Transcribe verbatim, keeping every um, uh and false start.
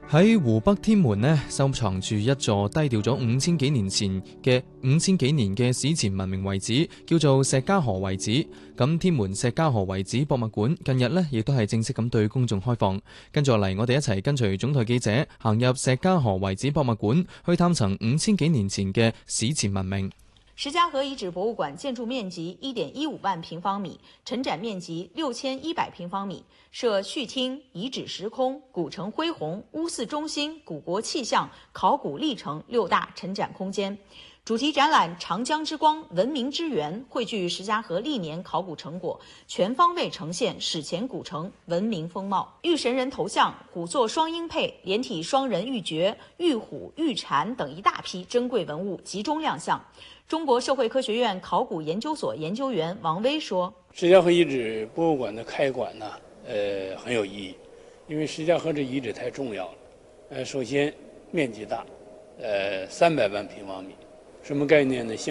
喺湖北天門呢，收藏住一座低調咗五千幾年前嘅五千幾年嘅史前文明遺址，叫做石家河遺址。咁天門石家河遺址博物館近日呢亦都係正式咁對公眾開放。跟住嚟，我哋一齊跟隨總台記者行入石家河遺址博物館，去探尋五千幾年前嘅史前文明。 石家河遺址博物館建築面積一點一五萬平方米，陳展面積六千一百平方米，設序廳、遺址時空、古城恢弘、屋祀中心、古國氣象、考古歷程六大陳展空間。主題展覽《長江之光，文明之源》匯聚石家河歷年考古成果，全方位呈現史前古城文明風貌。玉神人頭像、虎座雙鷹配、連體雙人玉玦、玉虎、玉蟾等一大批珍貴文物集中亮相。中國社會科學院考古研究所研究員王威說： 石家河遺址博物館的開館呢，呃，很有意義，因為石家河這遺址太重要了。呃，首先面積大，呃，三百萬平方米，什麼概念呢？